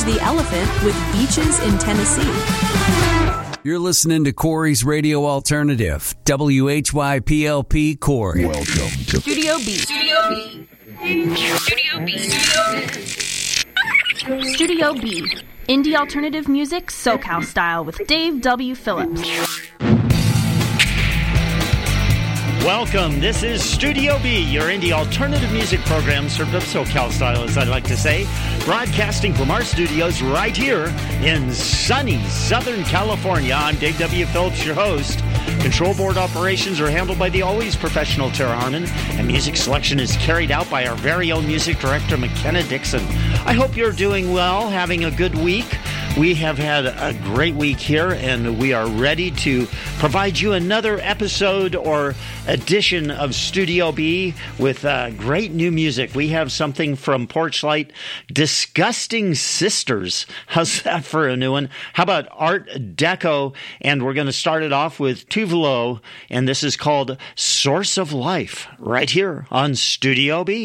the Elephant with Beaches in Tennessee. You're listening to Corey's Radio Alternative, WHYPLP Corey. Welcome to Studio B. Studio B. Studio B. Studio B. Indie alternative music, SoCal style with Dave W. Phillips. Welcome. This is Studio B, your indie alternative music program, served up SoCal style, as I'd like to say, broadcasting from our studios right here in sunny Southern California. I'm Dave W. Phillips, your host. Control board operations are handled by the always professional Tara Harmon, and music selection is carried out by our very own music director, McKenna Dixon. I hope you're doing well, having a good week. We have had a great week here, and we are ready to provide you another episode or edition of Studio B with great new music. We have something from Porchlight, Disgusting Sisters. How's that for a new one? How about Art Deco? And we're going to start it off with Tuvelo, and this is called Source of Life, right here on Studio B.